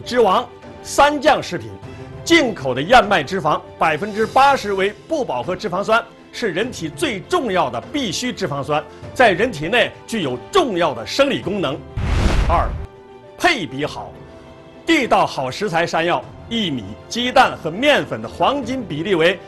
之王，三降食品。进口的燕麦脂肪80%为不饱和脂肪酸，是人体最重要的必需脂肪酸，在人体内具有重要的生理功能。2，配比好，地道好食材山药、薏米、鸡蛋和面粉的黄金比例为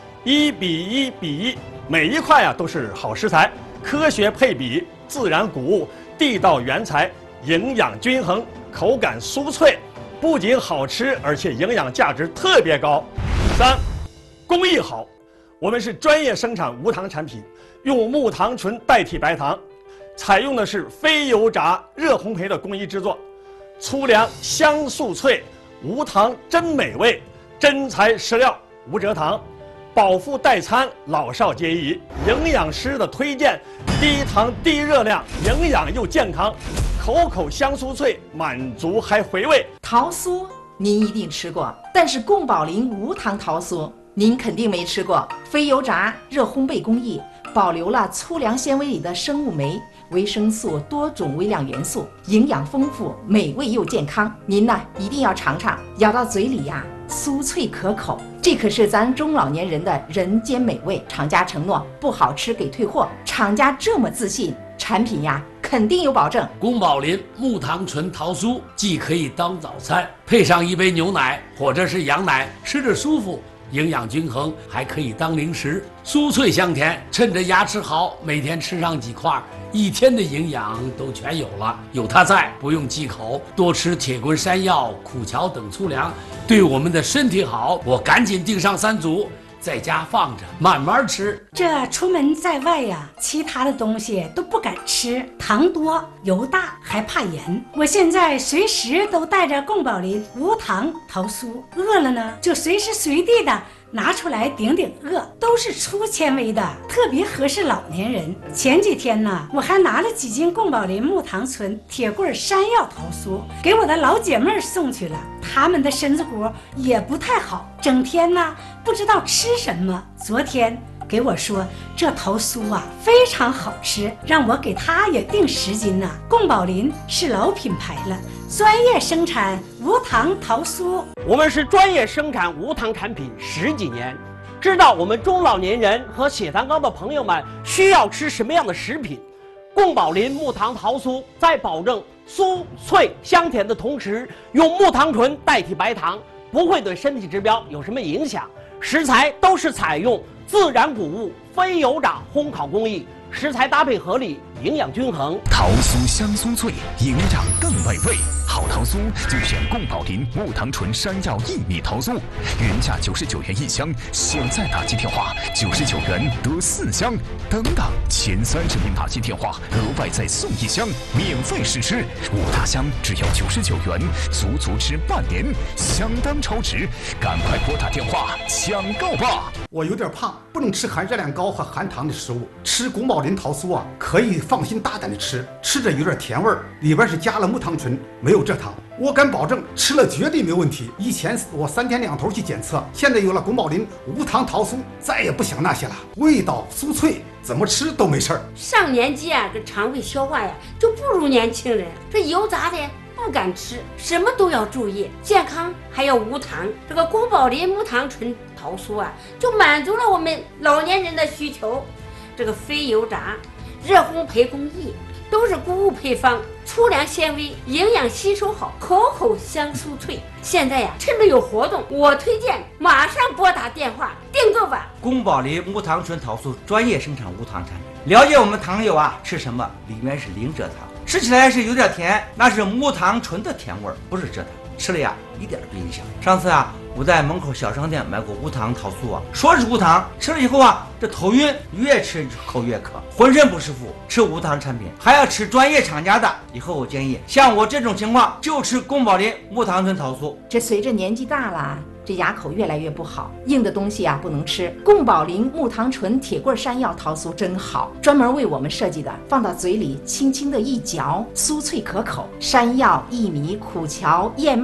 1:1:1，每一块都是好食材，科学配比，自然谷物，地道原材，营养均衡，口感酥脆。不仅好吃，而且营养价值特别高。3，工艺好，我们是专业生产无糖产品，用木糖醇代替白糖，采用的是非油炸、热烘焙的工艺制作，粗粮香酥脆，无糖真美味，真材实料，无蔗糖，饱腹代餐，老少皆宜。营养师的推荐，低糖低热量，营养又健康。口口香酥脆，满足还回味。 桃酥您一定吃过，但是宫保林无糖桃酥您肯定没吃过。非油炸、热烘焙工艺，保留了粗粮纤维里的生物酶、维生素、多种微量元素，营养丰富，美味又健康。您呢一定要尝尝，咬到嘴里酥脆可口，这可是咱中老年人的人间美味。厂家承诺不好吃给退货，厂家这么自信，产品肯定有保证。 宫保林木糖醇桃酥既可以当早餐，配上一杯牛奶或者是羊奶，吃着舒服，营养均衡，还可以当零食，酥脆香甜。趁着牙齿好，每天吃上几块，一天的营养都全有了。有它在，不用忌口，多吃铁棍山药、苦荞等粗粮，对我们的身体好。我赶紧订上3组。在家放着，慢慢吃。 这出门在外其他的东西都不敢吃，糖多油大，还怕盐。我现在随时都带着宫保林无糖桃酥，饿了呢就随时随地的拿出来顶顶饿，都是粗纤维的，特别合适老年人。前几天呢，我还拿了几斤宫保林木糖醇铁棍山药桃酥给我的老姐妹送去了，她们的身子骨也不太好，整天呢不知道吃什么。昨天给我说这桃酥非常好吃，让我给她也订10斤呢。宫保林是老品牌了，专业生产无糖桃酥。 我们是专业生产无糖产品10几年，知道我们中老年人和血糖高的朋友们需要吃什么样的食品。宫保林木糖桃酥在保证酥脆香甜的同时，用木糖醇代替白糖，不会对身体指标有什么影响。食材都是采用自然谷物非油炸烘烤工艺，食材搭配合理，营养均衡。 桃酥香酥脆，营养更美味。好桃酥就选宫保林木糖醇山药薏米桃酥，原价99元1箱，现在打击电话99元得4箱，等等前30名打击电话额外再送1箱，免费试吃，5大箱只要99元，足吃半年，相当超值，赶快拨打电话抢购吧！ 我有点胖，不能吃含热量高和含糖的食物。吃宫保林桃酥可以放心大胆的吃，吃着有点甜味儿，里边是加了木糖醇，没有蔗糖。我敢保证吃了绝对没问题。以前我3天2头去检测，现在有了宫保林无糖桃酥，再也不想那些了，味道酥脆，怎么吃都没事儿。 上年纪这肠胃消化就不如年轻人，这油炸的不敢吃，什么都要注意，健康还要无糖。这个宫保林木糖醇桃酥就满足了我们老年人的需求。这个非油炸、热烘焙工艺都是谷物配方，粗粮纤维，营养吸收好，口口香酥脆。现在趁着有活动，我推荐马上拨打电话订购吧。 宫保林木糖醇桃酥专业生产无糖产品，了解我们糖友吃什么，里面是零蔗糖，吃起来是有点甜，那是木糖醇的甜味，不是蔗糖，吃了一点都不影响。上次我在门口小商店买过无糖桃酥说是无糖，吃了以后这头晕，越吃口越渴，浑身不舒服。吃无糖产品还要吃专业厂家的，以后我建议像我这种情况就吃宫保林木糖醇桃酥。 这随着年纪大了，这牙口越来越不好，硬的东西不能吃。宫保林木糖醇铁棍山药桃酥真好，专门为我们设计的，放到嘴里轻轻的一嚼，酥脆可口。山药、薏米、苦荞、燕麦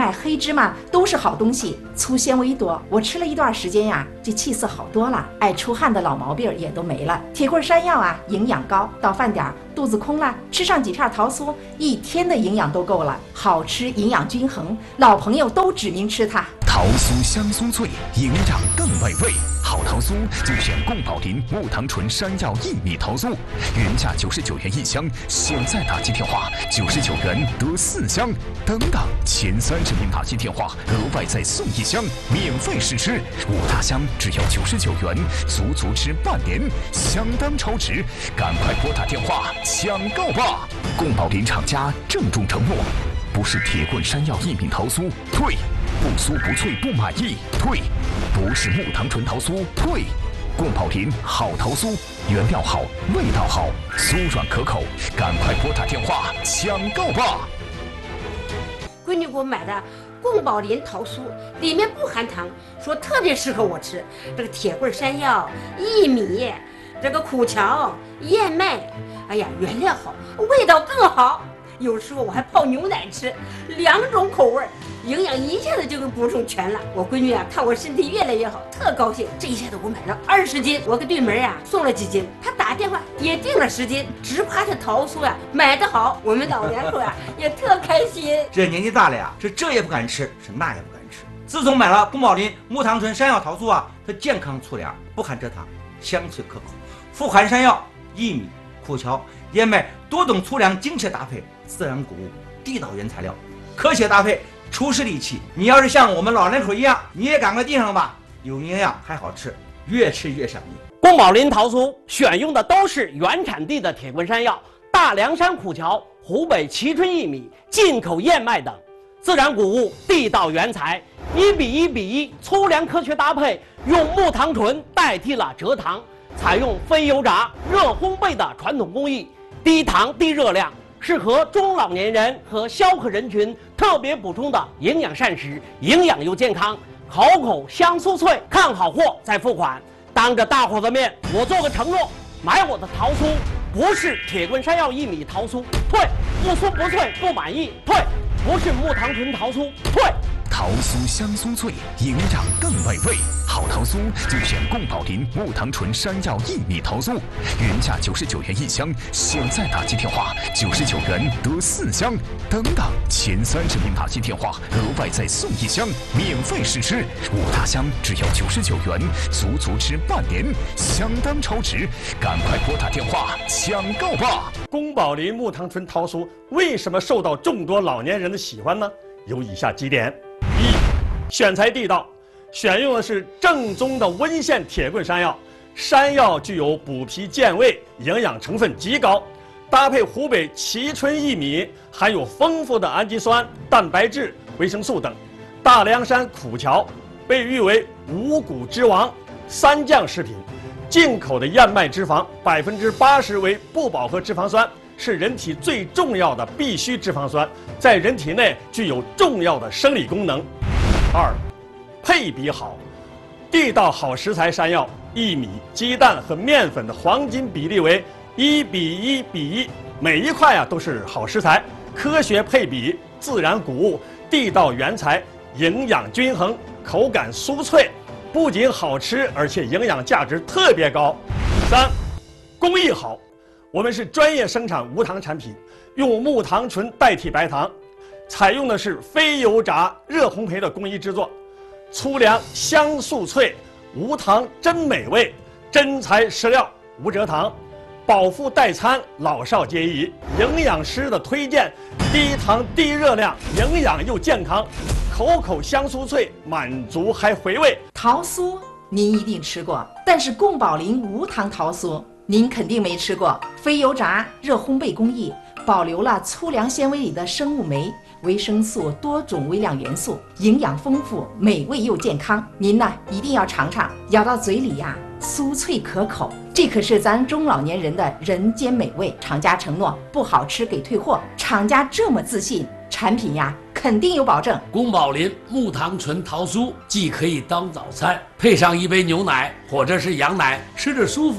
麦、黑芝麻都是好东西，粗纤维多。我吃了一段时间呀，这气色好多了，爱出汗的老毛病也都没了。铁棍山药啊，营养高，到饭点肚子空了，吃上几片桃酥，一天的营养都够了，好吃，营养均衡，老朋友都指明吃它。 桃酥香酥脆，营养更美味。好桃酥就选宫保林木糖醇山药薏米桃酥，原价99元一箱，现在打进电话99元得4箱，等等前30名打进电话额外再送1箱，免费试吃，5大箱只要99元，足吃半年，相当超值，赶快拨打电话抢购吧！宫保林厂家郑重承诺，不是铁棍山药薏米桃酥退，不酥不脆不满意退，不是木糖醇桃酥退。宫保林好桃酥，原料好，味道好，酥软可口，赶快拨打电话抢购吧！ 闺女给我买的宫保林桃酥，里面不含糖，说特别适合我吃。这个铁棍山药、薏米，这个苦荞、燕麦，哎呀，原料好，味道更好。有时候我还泡牛奶吃，2种口味，营养一下子就给补充全了。我闺女啊，看我身体越来越好，特高兴。这一下子我买了20斤，我给对门啊送了几斤，她打电话也订了10斤，直夸这桃酥啊买得好，我们老两口啊也特开心。 这年纪大了呀，是这也不敢吃，是那也不敢吃。自从买了宫保林木糖醇山药桃酥啊，它健康粗粮，不含蔗糖，香脆可口，富含山药、薏米、苦荞、燕麦多种粗粮精确搭配，自然谷物，地道原材料，科学搭配，厨师利器。你要是像我们老两口一样，你也赶快订上吧，有营养还好吃，越吃越上瘾。 宫保林桃酥选用的都是原产地的铁棍山药、大凉山苦荞、湖北蕲春薏米、进口燕麦等，自然谷物，地道原材，1比1比1，粗粮科学搭配，用木糖醇代替了蔗糖，采用非油炸、热烘焙的传统工艺，低糖低热量，适合中老年人和消渴人群特别补充的营养膳食，营养又健康，口香酥脆。看好货再付款。当着大伙的面，我做个承诺，买我的桃酥不是铁棍山药薏米桃酥退，不酥不脆不满意退，不是木糖醇桃酥退。 桃酥香酥脆，营养更美味。好桃酥就选宫保林木糖醇山药薏米桃酥，原价99元一箱，现在打进电话99元得4箱，等等前30名打进电话额外再送1箱，免费试吃，5大箱只要99元，足吃半年，相当超值，赶快拨打电话抢购吧！ 宫保林木糖醇桃酥为什么受到众多老年人的喜欢呢？有以下几点：选材地道，选用的是正宗的温县铁棍山药，山药具有补脾健胃，营养成分极高，搭配湖北蕲春薏米，含有丰富的氨基酸、蛋白质、维生素等。大凉山苦荞被誉为五谷之王，3降食品，进口的燕麦脂肪80%为不饱和脂肪酸，是人体最重要的必需脂肪酸，在人体内具有重要的生理功能。2，配比好，地道好食材山药、薏米、鸡蛋和面粉的黄金比例为1比1比1，每一块都是好食材，科学配比，自然谷物，地道原材，营养均衡，口感酥脆，不仅好吃，而且营养价值特别高。3，工艺好，我们是专业生产无糖产品，用木糖醇代替白糖，采用的是非油炸、热烘焙的工艺制作，粗粮香酥脆，无糖真美味，真材实料，无蔗糖，饱腹代餐，老少皆宜。营养师的推荐，低糖低热量，营养又健康，口香酥脆，满足还回味。 桃酥您一定吃过，但是宫保林无糖桃酥您肯定没吃过，非油炸、热烘焙工艺，保留了粗粮纤维里的生物酶、维生素、多种微量元素，营养丰富，美味又健康。您呢一定要尝尝，咬到嘴里呀，酥脆可口，这可是咱中老年人的人间美味。厂家承诺不好吃给退货，厂家这么自信，产品呀肯定有保证。 宫保林木糖醇桃酥既可以当早餐，配上一杯牛奶或者是羊奶，吃着舒服，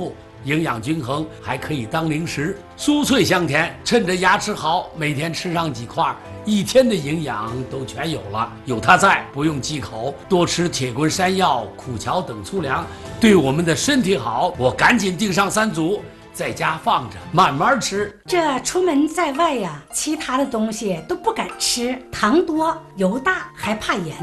营养均衡，还可以当零食，酥脆香甜。趁着牙齿好，每天吃上几块，1天的营养都全有了。有它在，不用忌口，多吃铁棍山药、苦荞等粗粮，对我们的身体好。我赶紧订上3组。在家放着，慢慢吃。 这出门在外呀，其他的东西都不敢吃，糖多、油大，还怕盐。